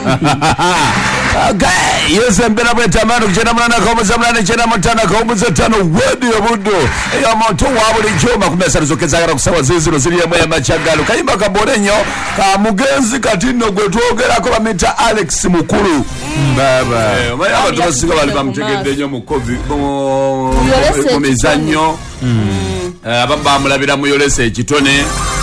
Okay, yes, mbera bwetamano kuchena mwana kaumuza mwana chena mutana kaumuza tano wodi obudo eyo muntu wabuli choma kumesa zokeza gara kusawa ziziro ziriye mwe machagalo kayimba kaborenyo ka mugenzi katino gwetwogerako bamita Alex Mukulu baba maya batosika bali bamtegedde nyo mu covid mu mizanyo abamba mulabira muyolese ekitone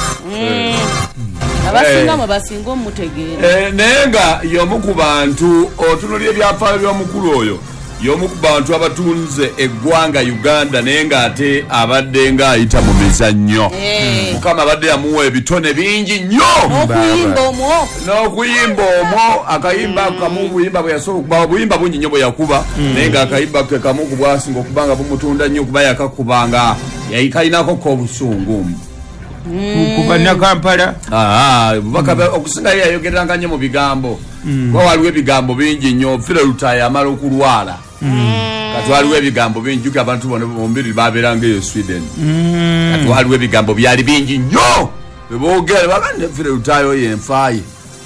abasinga basinga omutegeera nenga yomu ku bantu otunulye byafaayo bya mukulu oyo yomu ku bantu abatunze eggwanga Uganda nenga ate abadde nga ayita mu mizannyo mukama abadde yamuwa ebitone bingi nnyo n'okuyimba omwo akayimba kamu buyimba bwe yasobola obuyimba bungi nnyo bwe yakuba nenga akayimba ke kamu ku bwasinga okubanga bumutunda nnyo kuba yakakubanga yayikalinako k'obusungu kubanya Kampala baka okusinga yayogeranga nnyo mu bigambo kwa waliwo ebigambo bingi nnyo fira lutaya amala okulwala kati waliwo ebigambo bingi juka abantu bonna bombiri baberanga eyo Sweden kati waliwo ebigambo byali bingi nnyo bebogera bagande fira lutayo yenfaaye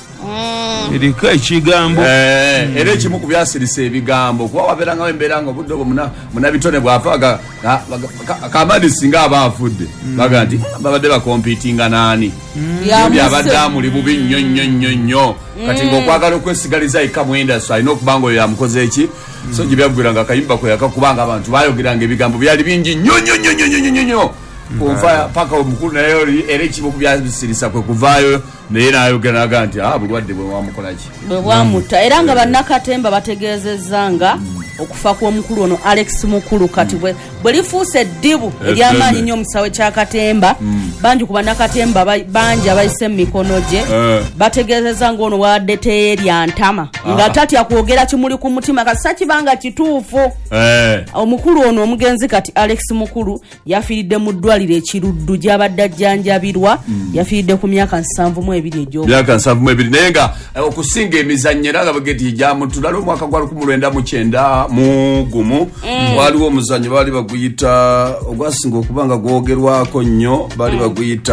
erika ekigambo era ekimu ku byasirisa ebigambo kuba waberanga wemberanga obudde obwo munabitone bwafaga kamadi singa abaafudde baga nti babadde bakompitinga nani byabadde amuli bubi nnyo kati ng'okwagala okwesigaliza eka mwenda so alina okubanga oyo yamukoze eki so gye byaggwiranga akayimba kwe yakakubanga abantu bayogeranga ebigambo byali bingi nnyo kunfaya paka omukulu nayo era ekimu ku byasirisa kwe kuvaayo naye nayogeraga nti bulwadde bwe wamukolaki bwe bwamuta era nga bannakatemba bategeezezanga okufa kw'omukulu ono Alex Mukulu kati bwe lifuuse eddibu eryamaanyi nnyo omusawe kyakatemba bangi ku bannakatemba bangi abayise mu mikono gye bategeezezanga ono wadde teerya ntama nga tatya kwogera kimuli ku mutima kati sakibanga kituufu omukulu ono omugenzi kati Alex Mukulu yafiiridde mu ddwaliro ekiruddu gy'abadde ajjanjabirwa yafiiridde ku myaka 72 egyo myaka 72 nenga okusinga emizannyo era nga bageti gyamutulala omwaka gwa 1999 mugumu waliwo omuzannyo bali baguyita ogwasinga okubanga gwogerwako nnyo bali baguyita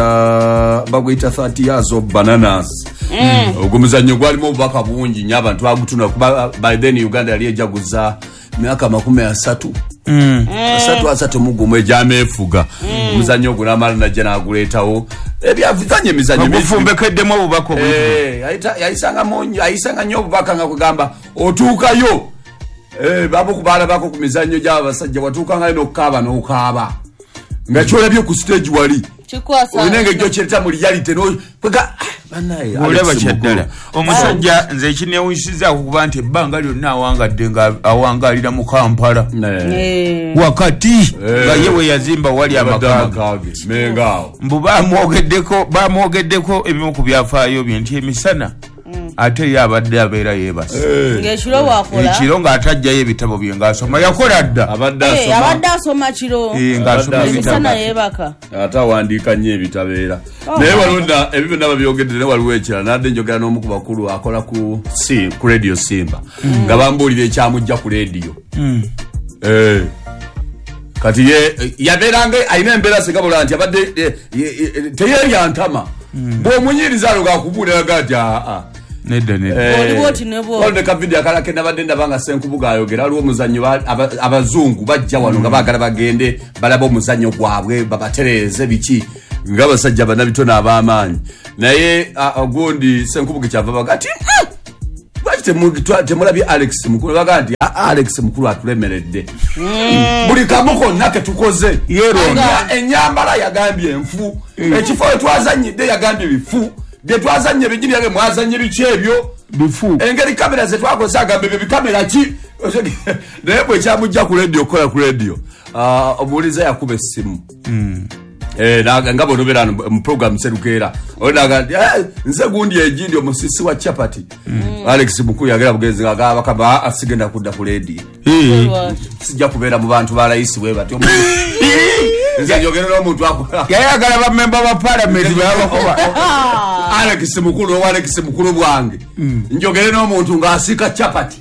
30 years of bananas ogumuzannyo gwalimu obubaka bungi nnyo abantu bagutuna kuba by then Uganda yali ejaguza myaka 30 asatu mugumu ejamefuga omuzannyo ogwo n'amala najja n'aguleetawo ebyavuganye emizannyo bufumbekeddemu obubaka yayisanga nnyo obubaka nga kugamba otuukayo babukubaala bako ku mizannyo gy'abasajja watuukangayo n'okukaaba n'okaaba nga kyolabye ku stage wali olina engeri gyokireta mu reality olaba kyaddala omusajja nze ekinewunyisiza okuba nti ebbanga lyonna awangadde nga awangalira mu Kampala wakati nga ye we yazimba wali amakage mbu bamwogeddeko ebimu ku byafaayo bye nti emisana ate ye abadde abeera yeebase ekiro ng'atajjayo ebitabo bye ng'asoma yakola dda abadde asoma kiro ng'asoma emisana yeebaka ate awandiika nnyo ebitabeera naye walunda ebyo byonna babyogedde ne waliwo ekirala nadde njogera n'omu ku bakulu akola ku radio Simba nga bambuulira ekyamujja ku radio kati yabeeranga alina embeera segabula nti abadde teyeerya ntama bw'omunyiriza alo gakubuulira gati Waliwo kavidiyo akalake nabadde ndabanga Senkubuga ayogera aliwo omuzannyo abazungu bajja wano nga baagala bagende balaba omuzannyo gwabwe babatereeze biki ng'abasajja bannabitone ab'amaanyi naye ogundi Senkubuga kyava baga ati lwaki temulabye Alex Mukulu baga nti Alex Mukulu atulemeredde buli kamu konna ke tukoze ennyambala yagambye enfu ekifo etwazannyidde yagambye bifu bye twazanye bigini yage mwazanye biki ebyo bifu engeri kamera ze twakoze agambe bye kamera ki naye bwe kyamujja ku radio kola ku radio omuliza yakuba essimu nga bonobera mu program serukera onaga nze gundi ejindi omusisi wa chapati Alex Mukulu yagera bugenzi ngagaba kaba asigenda kudda ku radio sijja kubeera mu bantu ba rais we batyo nze njogera n'omuntu akola yayagala ba member ba parliament babakoba Alex Mukulu bwange njogere n'omuntu ng'asika chapati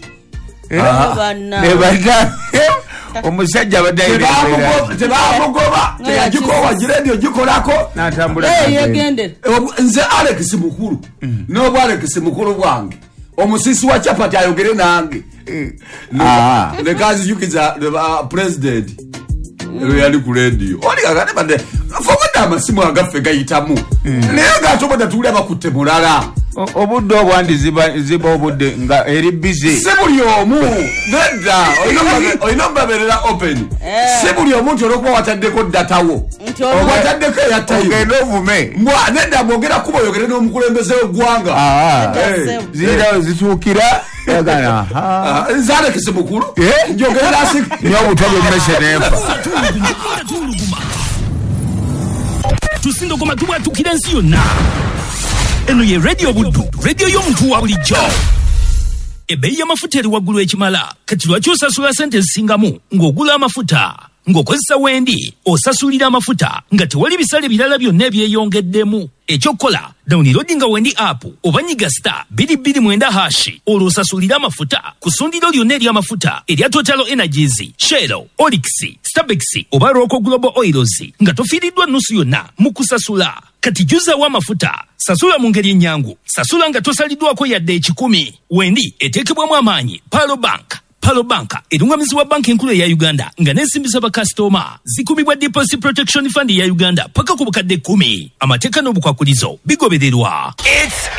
omusajja tebamugoba teyagikowa giredio gikolako natambula nze Alex Mukulu n'obwa Alex Mukulu bwange omusisi wa chapati ayogere nange lekazi yukiza president yali ku radio oli kakati bade fokoda amasimu agaffe gayitamu naye ng'atoboda tuuli abakutte mulala obudde obwandi ziba obudde nga eri busy si buli omu nedda olina omubabeerera open si buli omu nti olwokuba wataddeko datawo wataddeko eyatayo ovume mbwa nedda mwogera kuba oyogere n'omukulembeze w'eggwanga zira zituukira nzalekese mukulu njogera nyobutabo meshenefa tusindogoma tubwatukira ensi yonna. Eno ye radio Buddu, radio y'omuntu wa bulijjo. Ebbeeyi y'amafuta eri waggulu ekimala, kati lwaki osasula sente zisingamu ng'ogula amafuta? Ng'okozesa wendi osasulira amafuta nga tewali bisale birala byonna ebyeyongeddemu. Ekyokola downloadinga wendi app oba nyiga *229# olwo osasulira amafuta ku ssundiro lyonna ery'amafuta erya Total Energies, Shell, Olix, Starbex oba Roco Global Oils nga tofiiriddwa nnusu yonna mu kusasula. Kati juza wa mafuta sasula mu ngeri ennyangu, sasula nga tosaliddwako yadde 10. Wendi eteekebwamu amaanyi Palo Bank erungamizibwa banki enkulu eya Uganda nga n'ensimbi z'abakasitoma zikubibwa Deposit Protection Fund ya Uganda paka ku bukadde 10. Amateeka n'obukwakulizo bigobererwa.